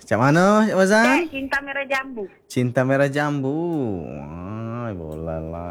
Cak mana, Cak Fazan? Cek Cinta Merah Jambu. Cinta Merah Jambu. Ay, boleh lah